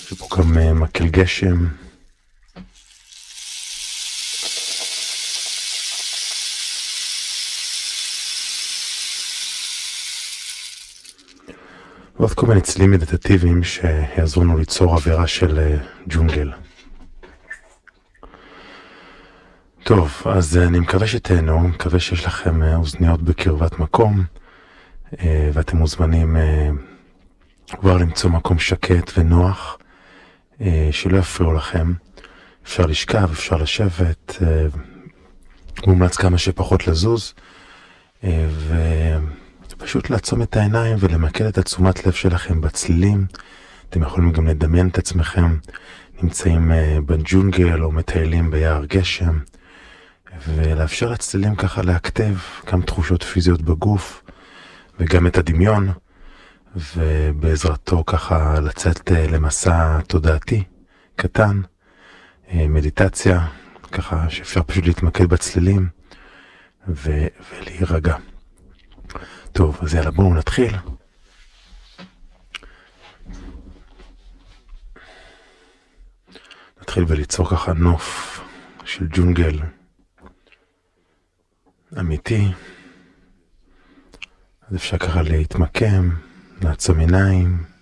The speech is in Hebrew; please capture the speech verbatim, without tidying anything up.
יש פה גם uh, מקל גשם. ועוד כל מיני צלילים מדיטטיביים שיעזרו לנו ליצור אווירה של uh, ג'ונגל. טוב, אז uh, אני מקווה שתהנו, מקווה שיש לכם uh, אוזניות בקרבת מקום, uh, ואתם מוזמנים uh, כבר למצוא מקום שקט ונוח, uh, שלא יפריעו לכם. אפשר לשכב, אפשר לשבת, uh, מומלץ כמה שפחות לזוז, uh, ופשוט לעצום את העיניים ולמקד את התשומת לב שלכם בצלילים. אתם יכולים גם לדמיין את עצמכם נמצאים uh, בג'ונגל או מטיילים ביער גשם, ולאפשר לצלילים ככה להכתב גם תחושות פיזיות בגוף וגם את הדמיון, ובעזרתו ככה לצאת למסע תודעתי קטן, מדיטציה, ככה שאפשר פשוט להתמקד בצלילים ו- ולהירגע. טוב, אז יאללה, בואו נתחיל. נתחיל וליצור ככה נוף של ג'ונגל אמיתי. אז אפשר ככה להתמקם, לעצום עיניים,